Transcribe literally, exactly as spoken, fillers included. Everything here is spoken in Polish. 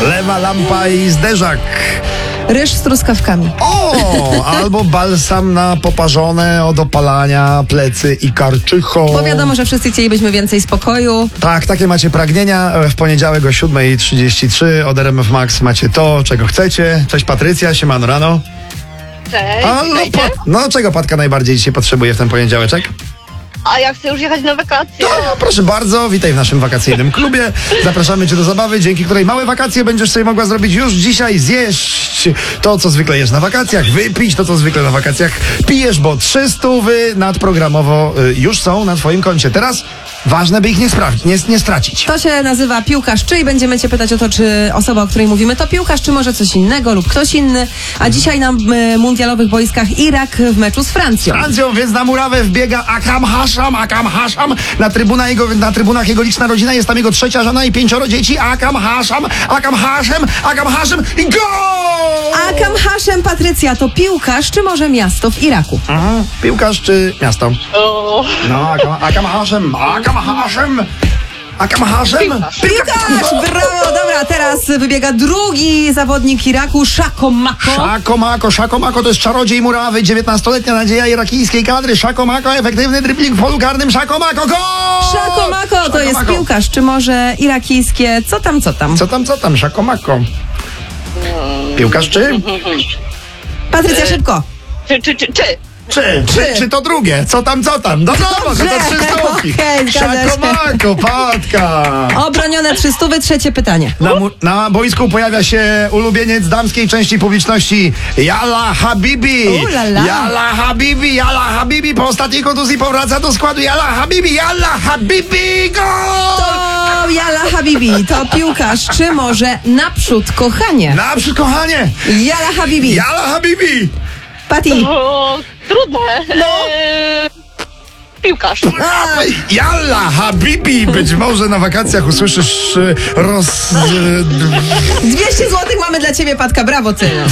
lewa lampa i zderzak. Ryż z truskawkami. O, albo balsam na poparzone od opalania plecy i karczycho. Bo wiadomo, że wszyscy chcielibyśmy więcej spokoju. Tak, takie macie pragnienia. W poniedziałek o siódma trzydzieści trzy od R M F Max macie to, czego chcecie. Cześć Patrycja, siemano rano. Cześć, A, no, witajcie. pa, no czego Patka najbardziej dzisiaj potrzebuje w ten poniedziałeczek? A ja chcę już jechać na wakacje. No, proszę bardzo, witaj w naszym wakacyjnym klubie. Zapraszamy Cię do zabawy, dzięki której małe wakacje będziesz sobie mogła zrobić już dzisiaj, zjeść to, co zwykle jesz na wakacjach, wypić to, co zwykle na wakacjach pijesz, bo trzy stówy nadprogramowo y, już są na Twoim koncie. Teraz ważne, by ich nie, sprawdzić, nie, nie stracić. To się nazywa piłkarz czy i będziemy cię pytać o to, czy osoba, o której mówimy, to piłkarz, czy może coś innego lub ktoś inny. A dzisiaj na y, mundialowych boiskach Irak w meczu z Francją. Francją, więc na murawę wbiega Akram Hasham, Akram Hasham. Na, trybuna jego, na trybunach jego liczna rodzina, jest tam jego trzecia żona i pięcioro dzieci. Akram Hasham, Akram Hasham, Akram Hasham i gol! Akam Haszem, Patrycja, to piłkarz, czy może miasto w Iraku? Aha, piłkarz czy miasto? O, No, Akram, Akram Hasham, Akram Hasham, Akram Hasham. Piłkarz! Brawo! Dobra, teraz wybiega drugi zawodnik Iraku, Szako Mako. Szako Mako, Szako Mako to jest czarodziej murawy, dziewiętnastoletnia nadzieja irakijskiej kadry. Szako Mako, efektywny dribbling w polu karnym. Szako Mako, gol! Szako Mako to Szako jest Mako. piłkarz, czy może irakijskie, co tam, co tam? Co tam, co tam, Szako Mako? Piłkarz czy? Patrycja, szybko. czy, czy, czy, czy? Czy, czy, czy to drugie? Co tam, co tam? No brawo, to Dobrze. trzy stówki. Okej, zgadza się. Szako Mako, Patka. Obronione trzy stówy, trzecie pytanie. Na, mu- na boisku pojawia się ulubieniec damskiej części publiczności Yalla Habibi. U la la. Yalla Habibi, Yalla Habibi. Po ostatniej kontuzji powraca do składu Yalla Habibi, Yalla Habibi, gol! To Jala Habibi, to piłkarz, czy może naprzód, kochanie? Naprzód, kochanie! Jala Habibi. Yalla Habibi! Pati. O, trudne. No. Eee, piłkarz. Aj, Yalla Habibi! Być może na wakacjach usłyszysz e, roz... e, dwieście złotych mamy dla ciebie, Patka, brawo ty.